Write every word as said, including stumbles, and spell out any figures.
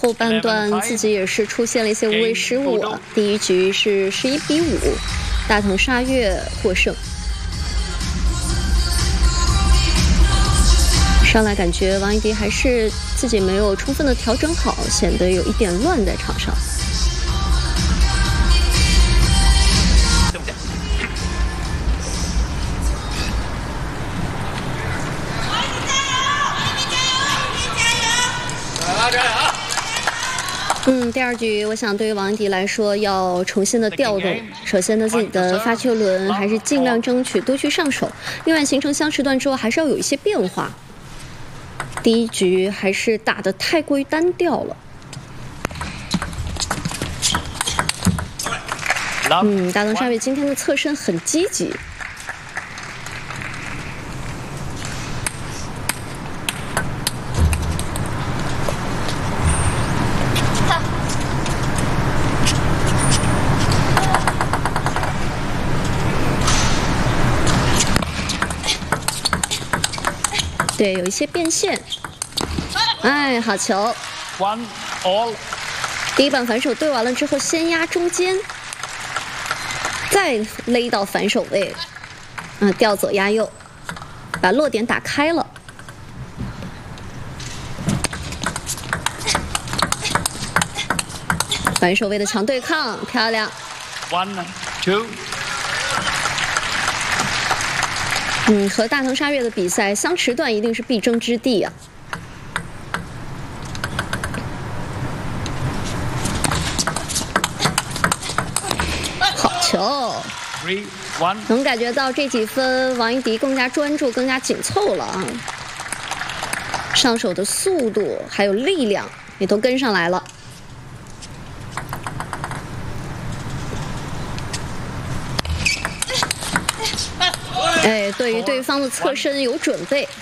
后半段自己也是出现了一些无谓失误啊。第一局是十一比五，大藤沙月获胜。上来感觉王一迪还是自己没有充分的调整好，显得有一点乱在场上。 嗯，第二局我想对于王一迪来说要重新的调动。首先呢，自己的发球轮还是尽量争取多去上手。另外，形成相持段之后，还是要有一些变化。第一局还是打得太过于单调了。嗯，大藤沙月今天的侧身很积极。 对，有一些变现。哎，好球 ！One all。 第一板反手对完了之后，先压中间，再勒到反手位，啊，调左压右，把落点打开了。反手位的强对抗，漂亮。 One two。 嗯，和大藤沙月的比赛，相持段一定是必争之地啊！好球！能感觉到这几分王一迪更加专注、更加紧凑了啊！上手的速度还有力量也都跟上来了。 哎，对于对方的侧身有准备。